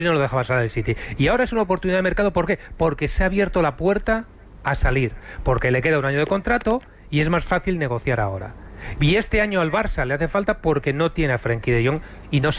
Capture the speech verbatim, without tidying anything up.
no lo dejaba salir del City. Y ahora es una oportunidad de mercado, ¿por qué? Porque se ha abierto la puerta a salir, porque le queda un año de contrato y es más fácil negociar ahora. Y este año al Barça le hace falta porque no tiene a Frenkie de Jong y no